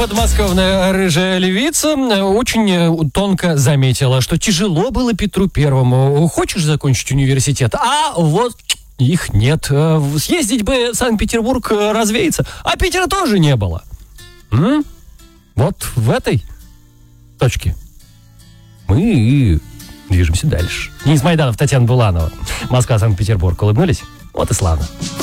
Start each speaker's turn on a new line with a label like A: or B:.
A: Подмосковная рыжая львица очень тонко заметила, что тяжело было Петру Первому. Хочешь закончить университет? А вот их нет. Съездить бы в Санкт-Петербург развеяться, а Питера тоже не было. Вот в этой точке мы и движемся дальше. Денис Майданов, Татьяна Буланова. Москва, Санкт-Петербург. Улыбнулись? Вот и славно.